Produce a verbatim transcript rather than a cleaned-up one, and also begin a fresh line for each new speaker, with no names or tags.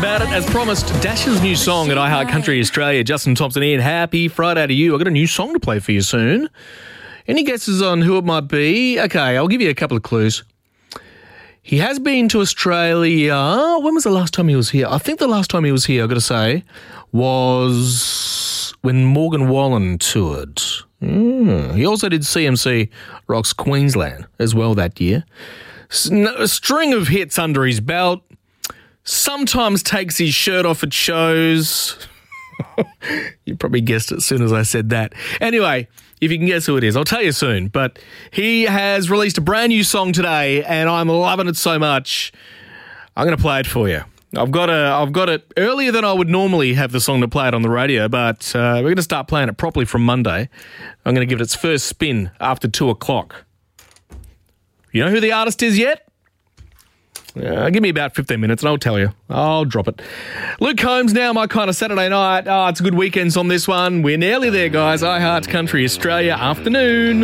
about it. As promised, Dash's new song at iHeart Country Australia. Justin Thompson in. Happy Friday to you. I've got a new song to play for you soon. Any guesses on who it might be? Okay, I'll give you a couple of clues. He has been to Australia. When was the last time he was here? I think the last time he was here, I've got to say, was when Morgan Wallen toured. Mm. He also did C M C Rocks Queensland as well that year. A string of hits under his belt. Sometimes takes his shirt off at shows. You probably guessed it as soon as I said that. Anyway, if you can guess who it is, I'll tell you soon. But he has released a brand new song today, and I'm loving it so much. I'm going to play it for you. I've got a, I've got it earlier than I would normally have the song to play it on the radio, but uh, we're going to start playing it properly from Monday. I'm going to give it its first spin after two o'clock. You know who the artist is yet? Uh, give me about fifteen minutes and I'll tell you. I'll drop it. Luke Combs now, my kind of Saturday night. Oh, it's a good weekend on this one. We're nearly there, guys. iHeart Country Australia afternoon.